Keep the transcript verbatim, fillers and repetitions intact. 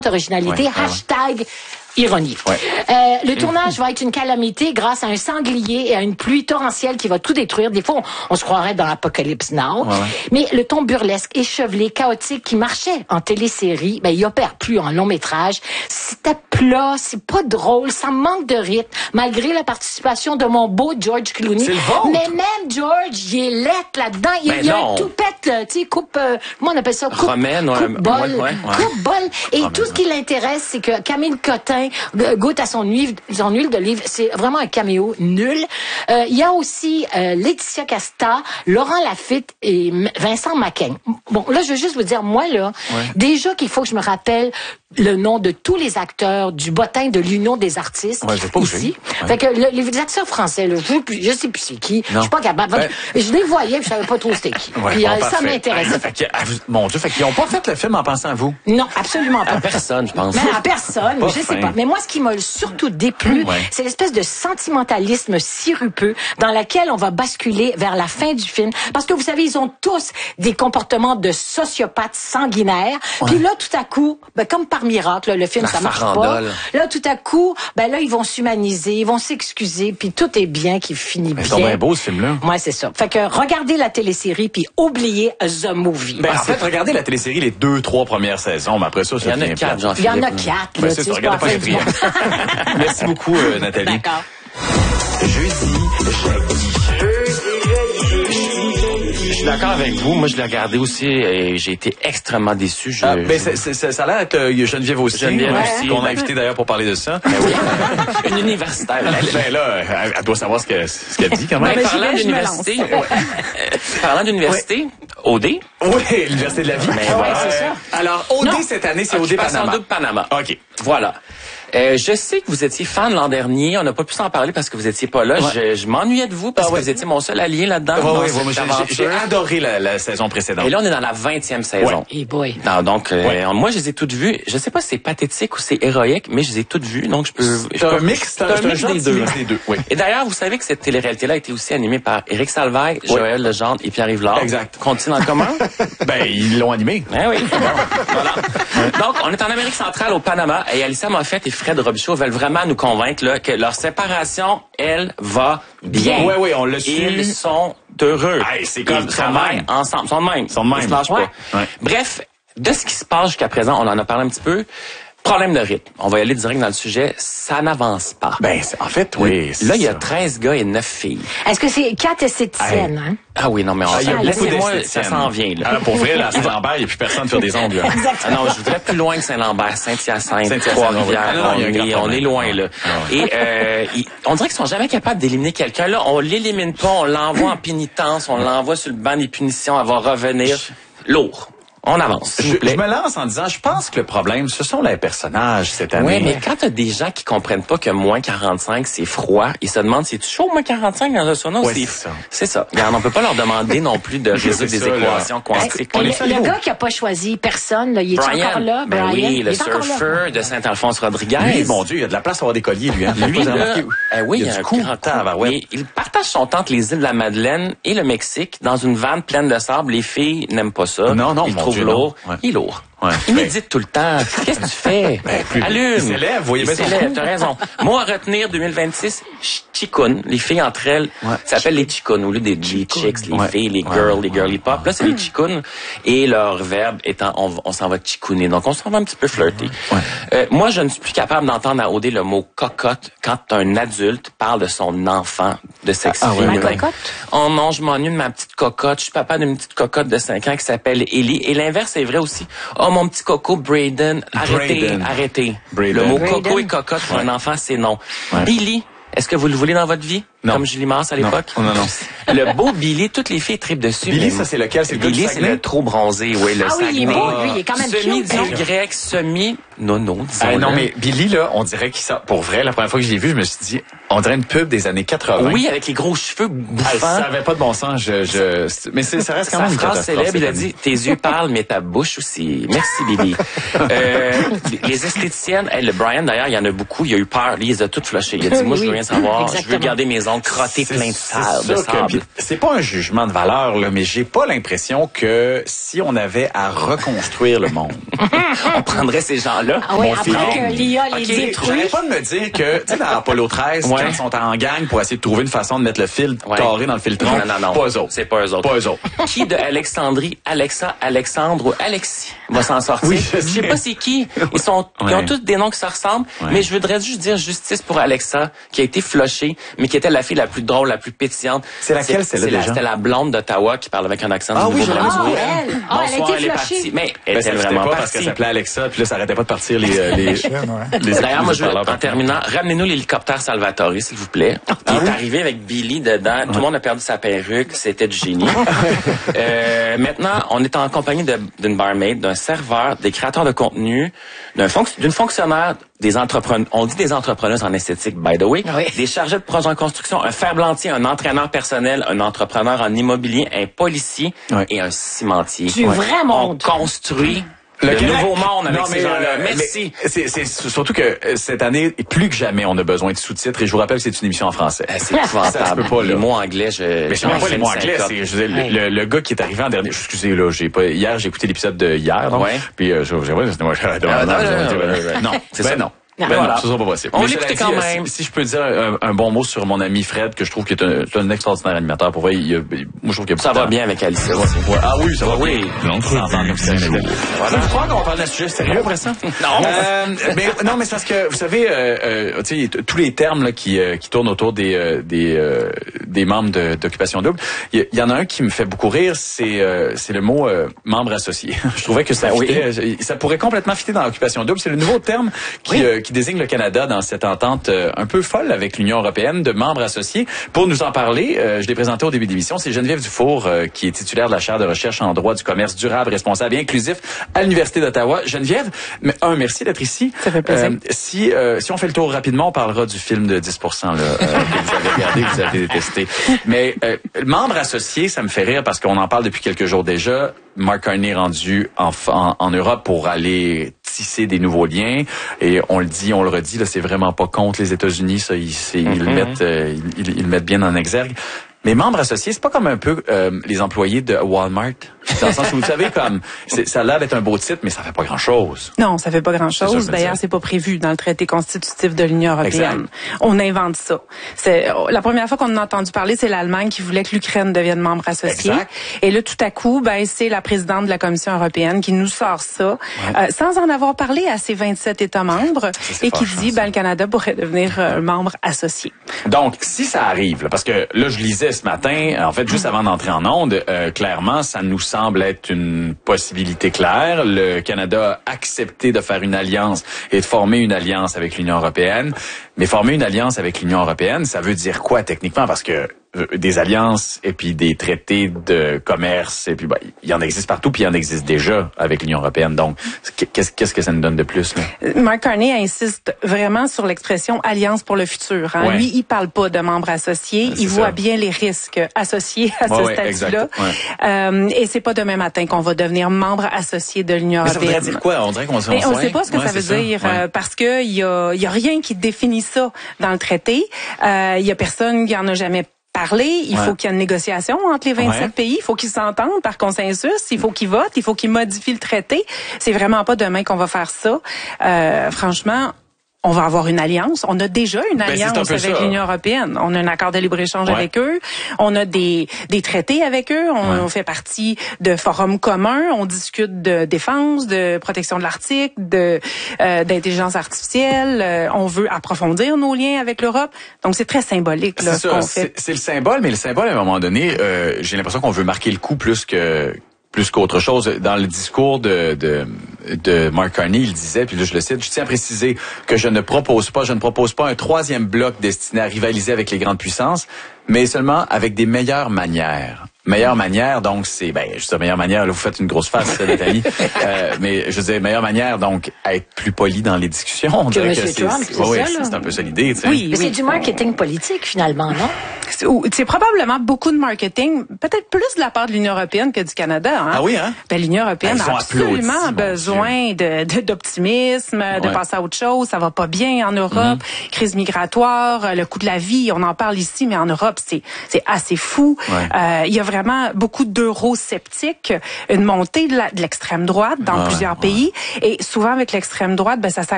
originalité, ouais, hashtag ouais. ironie. Ouais. Euh, le tournage va être une calamité grâce à un sanglier et à une pluie torrentielle qui va tout détruire. Des fois, on, on se croirait dans l'Apocalypse Now. Ouais, ouais. Mais le ton burlesque, échevelé, chaotique qui marchait en télésérie, ben, il opère plus en long métrage. C'était plat, c'est pas drôle, ça manque de rythme, malgré la participation de mon beau George Clooney. C'est le vôtre. Mais même George, il est lettre là-dedans. Il, Ben il a non. un toupette, là, tu sais, coupe, euh, comment on appelle ça? Coupe, Romaine, ouais, coupe bol. ouais, ouais, ouais. Coupe bol. Et Romaine, tout ce qui l'intéresse, c'est que Camille Cotin goûte à son huile, son huile d'olive. C'est vraiment un caméo nul. Euh, il y a aussi euh, Laetitia Casta, Laurent Lafitte et M- Vincent Macaigne. Bon, là, je veux juste vous dire, moi, là, Ouais. déjà qu'il faut que je me rappelle le nom de tous les acteurs du bottin de l'Union des artistes Ouais, j'ai pas ici. oublié. Ouais. Fait que le- les acteurs français, là, je, je sais plus c'est qui. Je Non. suis pas capable. Ben- je les voyais, puis je savais pas trop c'était qui. Ouais, Puis, bon, euh, ça parfait. m'intéressait. Fait que, ah, vous- mon Dieu, fait qu'ils ont pas fait le film en pensant à vous. Non, absolument pas. À personne, je pense. Mais à personne, Pas je sais fin. pas. Mais moi, ce qui m'a surtout déplu, Ouais. c'est l'espèce de sentimentalisme sirupeux dans laquelle on va basculer vers la fin du film. Parce que vous savez, ils ont tous des comportements de sociopathes sanguinaires. Puis là, tout à coup, ben, comme par miracle, là, le film, La ça marche farandole. pas. Là, tout à coup, ben là, ils vont s'humaniser, ils vont s'excuser, puis tout est bien qui finit Ils bien. sont bien beaux, ce film-là. Ouais, c'est ça. Fait que regardez la télésérie, puis oubliez The Movie. Ben, en fait, regardez la télésérie les deux, trois premières saisons, mais après ça, Il y ça en a devient quatre, plate. Il y en Jean-Philippe. a quatre, Ben, là, c'est tu sais, ça, c'est pas regardez pas la fin du quatrième. monde. Merci beaucoup, euh, Nathalie. D'accord. Jeudi, Je suis d'accord avec vous. Moi, je l'ai regardé aussi et j'ai été extrêmement déçu. Je, Ah, ben, c'est, c'est, c'est- ça a l'air d'être euh, Geneviève aussi. Geneviève ouais, aussi. qu'on a invité d'ailleurs pour parler de ça. Ben oui. Une universitaire. Ben là, elle, elle doit savoir ce, que, ce qu'elle dit quand même. Ben, ben, parlant j'y vais, je me d'université, euh, parlant d'université, O D. Oui, l'Université de la vie. Ben ouais, ouais. c'est ça. Alors, O D Non. cette année, c'est O D Occupation Panama. double Panama. OK. Voilà. Euh, je sais que vous étiez fan l'an dernier. On n'a pas pu s'en parler parce que vous étiez pas là. Ouais. Je, je m'ennuyais de vous parce Ah ouais. que vous étiez mon seul allié là-dedans. Ouais, dans ouais, cette ouais, moi, j'ai- j'ai, j'ai aventure. adoré la, la saison précédente. Et là, on est dans la vingtième saison. Hey boy. Non, donc, euh, Ouais. moi, je les ai toutes vues. Je sais pas si c'est pathétique ou c'est héroïque, mais je les ai toutes vues. Donc, je peux... je C'est un peux- mix, c'est un, c'est un gentil mix des deux. Oui. Et d'ailleurs, vous savez que cette télé-réalité-là a été aussi animée par Éric Salvaille, Joël Legendre et Pierre-Yves Lard. Exact. Qu'ont-ils en commun? Ben, ils l'ont animé. Eh oui. Bon, voilà. Donc, on est en Amérique centrale, au Panama, et Alicia Moffett et Fred Robichaud veulent vraiment nous convaincre là, que leur séparation, elle, va bien. Oui, oui, on l'a su. Ils sont heureux. Hey, c'est comme- Ils sont travaillent même. ensemble. Ils sont de même. Sont de même. Ils se lâchent Ouais. pas. Ouais. Bref, de ce qui se passe jusqu'à présent, on en a parlé un petit peu. Problème de rythme. On va y aller direct dans le sujet. Ça n'avance pas. Ben, c'est- en fait, oui. c'est Là, il y a ça. treize gars et neuf filles. Est-ce que c'est quatre esthéticiennes, hein? Ah oui, non, mais on Ah, il y a beaucoup laissez-moi, ça d'esthéticiennes. s'en vient, là. Ah, pour vrai, là, à Saint-Lambert, il n'y a plus personne faire des ongles. là. Ah non, je voudrais plus loin que Saint-Lambert, Saint-Hyacinthe, Saint-Hyacinthe, Trois-Rivières. oui. Ah non, il y a un on, grand est, on problème. est loin, là. Ah ouais. Et euh, ils- on dirait qu'ils sont jamais capables d'éliminer quelqu'un. Là, on l'élimine pas, on l'envoie en pénitence, on l'envoie sur le banc des punitions, elle va revenir. Lourd. On avance, s'il Je, vous plaît. je me lance en disant, je pense que le problème, ce sont les personnages cette année. Oui, mais quand t'as des gens qui comprennent pas que moins quarante-cinq, c'est froid, ils se demandent, c'est-tu chaud, moins quarante-cinq dans un sauna ou Ouais, c'est... c'est ça. C'est ça. Regarde, on peut pas leur demander non plus de résoudre C'est des ça, là. équations quantiques. On Et est le, salauds. le gars qui a pas choisi personne, là, il est Brian, encore là? ben Brian? oui, Il le est encore là. surfeur de Saint-Alphonse-Rodriguez. Lui, mon Dieu, il y a de la place pour avoir des colliers, lui. Hein. Lui, Vous avez là, remarqué? eh oui, il y a, un du coup. grand coup. Tabarouette. Mais il partage son temps entre les îles de la Madeleine et le Mexique dans une vanne pleine de sable. Les filles n'aiment pas ça. Non, non, Ils le mon trouvent Dieu, lourd. non. Ouais. Il est lourd. Ouais. Il Ben- médite tout le temps. Qu'est-ce que tu fais? plus- Allume. il s'élève, vous voyez Il bien son s'élève, coup. t'as raison. Moi, à retenir deux mille vingt-six, ch- chicun. Les filles entre elles, Ouais. ça s'appelle les chicun au lieu des, des chicks, les Ouais. filles, les Ouais, girls, ouais, les girly pop. Là, c'est les chicun. Et leur verbe étant, on, on s'en va chicouner. Donc, on s'en va un petit peu flirter. Ouais. Euh, moi, je ne suis plus capable d'entendre à O D le mot cocotte quand un adulte parle de son enfant de sexe Ah, ouais, féminin. Ma cocotte? Oh non, je m'ennuie de ma petite cocotte. Je suis papa d'une petite cocotte de cinq ans qui s'appelle Ellie. Et l'inverse est vrai aussi. Oh, mon petit coco Braden. Arrêtez, Braden. arrêtez. Braden. Le mot Braden. coco et cocotte pour Ouais. un enfant, c'est non. Ouais. Billy, est-ce que vous le voulez dans votre vie? Non. Comme Julie Mars à l'époque? Non, non, non. Le beau Billy, toutes les filles tripent dessus. Billy, mais- ça, c'est lequel? C'est le gars du Billy, c'est Saguenay? le trop bronzé, oui, le Ah oui, il est Saguenay. beau, lui, il est quand même Semi cute, non? dieu grec, semi nono, disons. Ah, non, mais Billy, là, on dirait qu'il sort. Pour vrai, la première fois que je l'ai vu, je me suis dit, on dirait une pub des années quatre-vingts. Oui, avec les gros cheveux Ah, bouffants. ça avait pas de bon sens. Je, je... Mais c'est- ça reste quand Sa même une phrase catastrophe, célèbre, il a cette année. dit, tes yeux parlent, mais ta bouche aussi. Merci, Billy. euh, les esthéticiennes, hey, le Brian, d'ailleurs, il y en a beaucoup, il a eu peur. Lui, il les a toutes flushées. Il a dit, moi, je veux Oui, rien savoir. Je veux exactement. garder mes ont crotté plein de sable. C'est sûr que, puis, c'est pas un jugement de valeur, là, mais j'ai pas l'impression que si on avait à reconstruire le monde, on prendrait ces gens-là. Ah oui, Mon après feeling. que l'I A les Okay, détruit. j'arrête pas de me dire que, tu sais, dans Apollo treize, Ouais. quand ils sont en gang pour essayer de trouver une façon de mettre le fil Ouais. carré dans le filtron, Non, non, non. pas eux autres. C'est pas eux autres. Pas eux autres. Qui de Alexandrie, Alexa, Alexandre ou Alexis va s'en sortir? Oui, je je sais sais. pas c'est qui. Ils sont, ils Ouais. ont tous des noms qui se ressemblent, Ouais. mais je voudrais juste dire justice pour Alexa, qui a été flushée, mais qui était la fille la plus drôle, la plus pétillante. C'est laquelle, celle-là, c'est la, déjà? C'était la blonde d'Ottawa qui parle avec un accent Ah du oui, je l'aime Nouveau-Brunswick. Ah, elle. Ah, elle a Bonsoir, été elle est flushée. partie. Mais elle Ben, était ça vraiment pas parce partie. qu'elle s'appelait Alexa, puis là, ça arrêtait pas de partir les, euh, les, les D'ailleurs, moi, je veux, parleurs en partout. terminant, ramenez-nous l'hélicoptère Salvatore, s'il vous plaît. Il est arrivé avec Billy dedans. Tout le monde a perdu sa perruque. C'était du génie. euh, maintenant, on est en compagnie de- d'une barmaid, d'un serveur, des créateurs de contenu, d'un fonc- d'une fonctionnaire, des entrepreneurs. On dit des entrepreneuses en esthétique, by the way. Oui. Des chargés de projet en construction, un ferblantier, un entraîneur personnel, un entrepreneur en immobilier, un policier Ouais. et un cimentier. Du vrai monde. On construit le, Québec- nouveau monde avec Non, ces mais, gens-là. euh, Merci. mais C'est, c'est surtout que euh, cette année, plus que jamais, on a besoin de sous-titres. Et je vous rappelle que c'est une émission en français. Ah, c'est Ça se épouvantable. peut pas, là. Les mots anglais, je... Mais je sais même pas les mots anglais. syncope. C'est, je veux dire, le, le, le gars qui est arrivé en dernier. Excusez, là, j'ai pas. Hier, j'ai écouté l'épisode de hier, donc. Ouais. Puis euh, je, je, ouais, c'était moi. Ah, non, non, non, non, c'est ben ça. non. Non. Ben Voilà. non, ça sera pas possible. On Mais l'écoutait cela quand dit, même. Si, si je peux dire un, un bon mot sur mon ami Fred, que je trouve qu'il est un, c'est un extraordinaire animateur. Pour vrai, il, il- moi je trouve qu'il y a Ça beaucoup va de bien avec Alicia. talent. Ouais. Ah oui, ça va Oui. bien. L'entrevue du jour. Voilà. Je crois qu'on va parler d'un sujet sérieux après ça. Non. Euh, mais non, mais c'est parce que vous savez, euh, euh, tu sais, t- tous les termes là, qui euh, qui tournent autour des euh, des euh, des membres de- d'occupation double. Il y, y en a un qui me fait beaucoup rire, c'est euh, c'est le mot euh, membre associé. Je trouvais que ça Ben oui. fitait, ça pourrait complètement fitter dans l'occupation double. C'est le nouveau terme qui euh, qui désigne le Canada dans cette entente euh, un peu folle avec l'Union européenne de membres associés. Pour nous en parler, euh, je l'ai présenté au début de l'émission, c'est Geneviève Dufour euh, qui est titulaire de la chaire de recherche en droit du commerce durable, responsable et inclusif à l'Université d'Ottawa. Geneviève, mais, un, merci d'être ici. Ça fait plaisir. Euh, si euh, si on fait le tour rapidement, on parlera du film de dix pour cent là, euh, que vous avez regardé, que vous avez détesté. Mais euh, membre associé, ça me fait rire parce qu'on en parle depuis quelques jours déjà. Mark Carney est rendu en, en, en Europe pour aller tisser des nouveaux liens. Et on le dit, on le redit, là, c'est vraiment pas contre les États-Unis. Ça, ils, c'est, ils le mettent, euh, ils, ils, ils le mettent bien en exergue. Mais membres associés, c'est pas comme un peu euh, les employés de Walmart. Dans le sens où, vous savez, comme c'est, ça a l'air d'être un beau titre, mais ça fait pas grand-chose. Non, ça fait pas C'est ça, grand-chose. je me D'ailleurs, disais. c'est pas prévu dans le traité constitutif de l'Union européenne. Exact. On invente ça. C'est la première fois qu'on en a entendu parler, c'est l'Allemagne qui voulait que l'Ukraine devienne membre associé. Exact. Et là, tout à coup, ben c'est la présidente de la Commission européenne qui nous sort ça, euh, sans en avoir parlé à ses vingt-sept États membres, c'est et qui fâchant, dit ça. ben le Canada pourrait devenir euh, membre associé. Donc, si ça arrive, là, parce que là, je lisais ce matin, en fait, juste avant d'entrer en onde, euh, clairement, ça nous semble être une possibilité claire. Le Canada a accepté de faire une alliance et de former une alliance avec l'Union européenne. Mais former une alliance avec l'Union européenne, ça veut dire quoi techniquement? Parce que euh, des alliances et puis des traités de commerce, et puis ben, il y en existe partout, puis il y en existe déjà avec l'Union européenne. Donc, qu'est-ce, qu'est-ce que ça nous donne de plus, là? Mark Carney insiste vraiment sur l'expression alliance pour le futur. Hein. Ouais. Lui, il parle pas de membres associés. C'est Il ça. voit bien les risques associés à Ouais, ce ouais, statut-là. exact. Ouais. Euh, et c'est pas demain matin qu'on va devenir membre associé de l'Union Mais ça voudrait européenne. dire quoi? On dirait qu'on Mais on ne ouais. sait pas ce que Ouais, ça veut c'est dire Ouais. euh, parce que il y a, y a rien qui définit ça dans le traité. Euh, Il y a personne qui en a jamais parlé. Il Ouais. faut qu'il y ait une négociation entre les vingt-sept Ouais. pays. Il faut qu'ils s'entendent par consensus. Il faut qu'ils votent. Il faut qu'ils modifient le traité. C'est vraiment pas demain qu'on va faire ça. Euh, franchement. On va avoir une alliance. On a déjà une Ben, c'est alliance un peu avec ça. l'Union européenne. On a un accord de libre-échange Ouais. avec eux. On a des, des traités avec eux. On, Ouais. on fait partie de forums communs. On discute de défense, de protection de l'Arctique, de euh, d'intelligence artificielle. Euh, on veut approfondir nos liens avec l'Europe. Donc c'est très symbolique là, C'est ce ça, qu'on c'est, fait. c'est le symbole, mais le symbole, à un moment donné, euh, j'ai l'impression qu'on veut marquer le coup plus que plus qu'autre chose. Dans le discours de, de, de Mark Carney, il disait, puis là je le cite, « Je tiens à préciser que je ne propose pas, je ne propose pas un troisième bloc destiné à rivaliser avec les grandes puissances, mais seulement avec des meilleures manières. » Meilleure manière, donc, c'est, ben, juste meilleure manière, là, vous faites une grosse face, Nathalie. euh, mais, je veux dire, meilleure manière, donc, être plus poli dans les discussions. On Que dirait M. que c'est, Trump, c'est, c'est ouais, ça, ouais, là. c'est un peu ça l'idée, tu sais. Oui, Mais oui. c'est du marketing politique, finalement, non? c'est, c'est probablement beaucoup de marketing, peut-être plus de la part de l'Union européenne que du Canada. Hein? Ah oui, hein? Ben, l'Union européenne Elles a ont absolument applaudi, besoin de, de, d'optimisme, de Ouais. passer à autre chose. Ça va pas bien en Europe. Mm-hmm. Crise migratoire, le coût de la vie, on en parle ici, mais en Europe, c'est, c'est assez fou. Ouais. Euh, il y a vraiment beaucoup d'eurosceptiques, une montée de, la, de l'extrême droite dans ouais, plusieurs ouais. pays. Et souvent, avec l'extrême droite, ben, ça